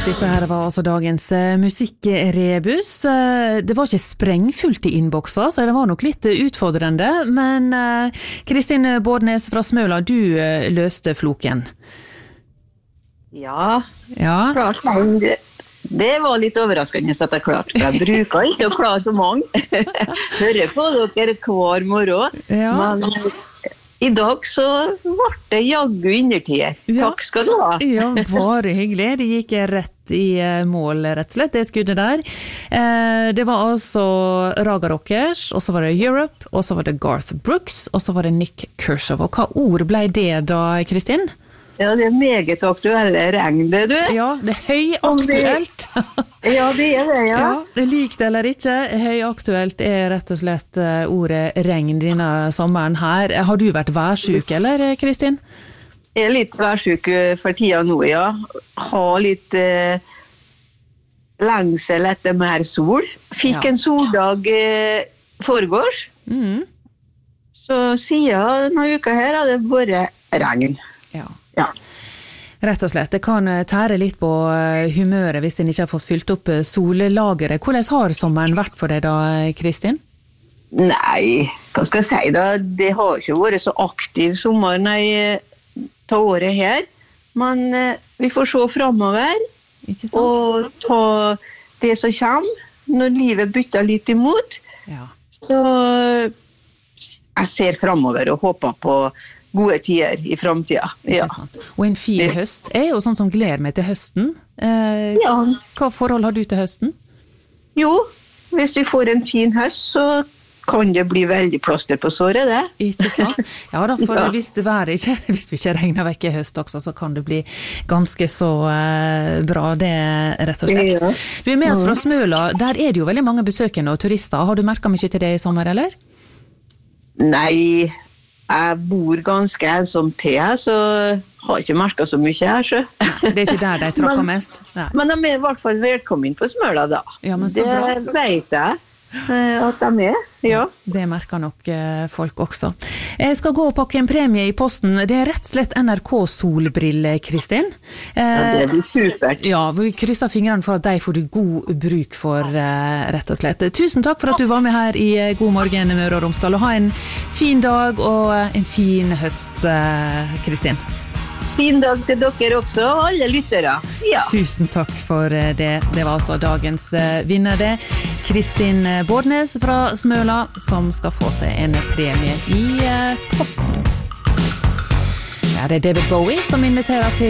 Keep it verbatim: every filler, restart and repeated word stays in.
Dette her var altså dagens uh, musikkrebus. Uh, det var ikke sprengfullt i innbokser, så det var nok litt uh, utfordrende. Men uh, Kristin Bårdnes fra Smøla, du uh, løste floken. Ja, ja. Klart, men det, det var litt overraskende at jeg klarte. Jeg bruker ikke å klare så mange. Hører på dere hver morgen. Ja. Men i dag så ble det jaggu innertier. Ja. Takk skal du ha. Ja, bare hyggelig. Det gikk rett i mål, rett og slett, det skuddet der. Eh, det var altså Raga Rockers, og så var det Europe, og så var det Garth Brooks, og så var det Nick Kershaw. Og hva ord ble det da, Kristin? Ja, det er meget aktuelle regn, det du. Ja, det er høyaktuelt. Ja, det er det, ja. Ja, det liker det eller ikke. Høyaktuelt er rett og slett ordet regn denne sommeren her. Har du vært værsyk, eller, Kristin? Jeg er litt værsyk for tida nå, ja. Har litt eh, lengsel etter mer sol. Fikk Ja. en soldag eh, foregårs. Mm. Så siden denne uka her har det bare regn. Ja. Ja. Rett og slett, det kan tære litt på humøret hvis en ikke har fått fylt opp sollageret. Hvordan har sommeren vært for deg da, Kristin? Nei, hva skal jeg si da? Det har ikke vært så aktiv sommer, nei, ta året her. Men eh, vi får se fremover, Ikke sant? og ta det som kommer, når livet bytter litt imot. Ja. Så jeg ser fremover og håper på gode tider i fremtiden. Ikke Ja. sant? Og en fin høst er jo sånn som gleder meg til høsten. Eh, Ja. Hva forhold har du til høsten? Jo, hvis vi får en fin høst, så kan det bli veldig plaster på såret, det. Ikke sant? Ja, da, for Ja. hvis det været ikke, hvis vi ikke regner vekk i høst også, så kan det bli ganske så eh, bra, det rett og slett. Ja. Du er med oss fra Smøla, der er det jo veldig mange besøkende og turister. Har du merket mye til det i sommer, eller? Nei, jeg bor ganske ensom til her, så har ikke merket så mye her, så. Det er ikke der de tråkker Men- mest? Nei. Men de er i hvert fall velkommen på Smøla da. Ja, men så det bra. vet jeg eh, at de er, ja. Det merker nok eh, folk også. Jeg skal gå og pakke en premie i posten. Det er rett og slett N R K-solbriller, Kristin. Ja, det blir supert. Ja, vi krysser fingrene for at de får du god bruk for, eh, rett og slett. Tusen takk for at du var med her i eh, God morgen Møre og Romsdal, og ha en fin dag og en fin høst, eh, Kristin. Fin dag til dere også, og alle lyttere. Ja. Tusen takk for eh, det. Det var altså dagens eh, vinner, det. Kristin Bårdnes fra Smøla, som skal få seg en premie i eh, posten. Ja, det er David Bowie som inviterer til